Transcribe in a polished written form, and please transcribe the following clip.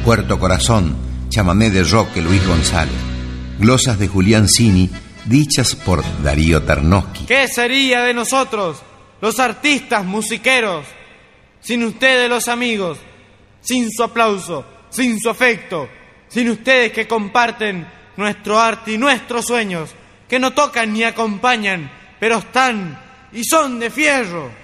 Puerto Corazón, chamamé de Roque Luis González. Glosas de Julián Cini, dichas por Darío Tarnowski. ¿Qué sería de nosotros, los artistas musiqueros, sin ustedes los amigos, sin su aplauso, sin su afecto, sin ustedes que comparten nuestro arte y nuestros sueños, que no tocan ni acompañan, pero están y son de fierro?